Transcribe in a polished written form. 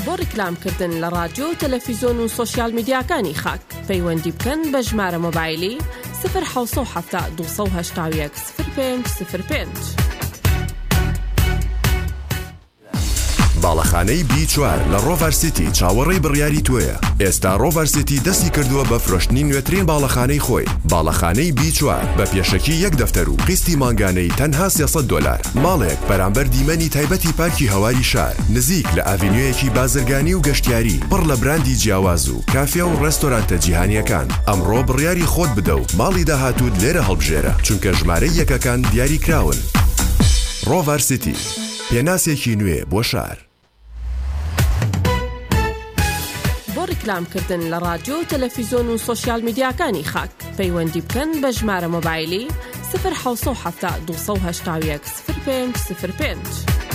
بۆ ڕیکلامکردن لە رادیۆ و تەلەڤیزۆن و سۆشیال میدیاکانی خاک پەیوەندی بکەن بە ژمارە مۆبایلی 070 281 0505. باڵەخانەی B4 لە ڕۆڤەر سیتی چاوەڕێی بڕیاری توێیە. ئێستا ڕۆڤەر سیتی دەستی کردووە بە فرۆشتنی نوێترین باڵەخانەی خۆی. باڵەخانەی B4 بە پێشەکی 1 دەفتەر و قستی مانگانەی تەنها $300. ماڵێک بەرامبەر دیمەنی تایبەتی پارکی هەواری شار، نزیک لە ئاڤینیۆیەکی بازرگانی و گەشتیاری، پڕ لە براندی جیاواز و کافێ و ڕێستۆرانتە جیهانیەکان. ئەمڕۆ بڕیاری خۆت بدە و ماڵی داهاتوت لێرە هەڵبژێرە، چونکە ژمارەی یەکەکان دیاری کراون. ڕۆڤەر سیتی، پێناسێکی نوێ بۆ شار. بۆ ڕیکلامکردن لە رادیۆ و تەلەڤیزۆن و سۆشیال میدیاکانی خاک پەیوەندی بکەن بە ژمارە مۆبایلی 070 281 0505.